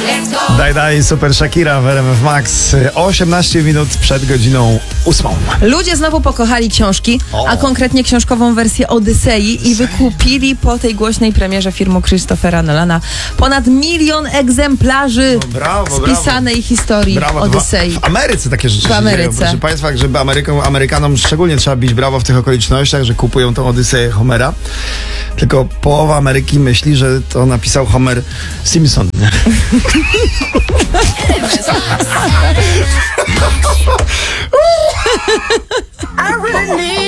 Daj, super Shakira w RMF Max. 18 minut przed godziną 8. Ludzie znowu pokochali książki, a konkretnie książkową wersję Odysei i wykupili po tej głośnej premierze filmu Christophera Nolana ponad 1 milion egzemplarzy spisanej historii Odysei. W Ameryce takie rzeczy w Ameryce się dzieją, proszę Państwa, żeby Amerykanom szczególnie trzeba bić brawo w tych okolicznościach, że kupują tą Odyseję Homera. Tylko połowa Ameryki myśli, że to napisał Homer Simpson.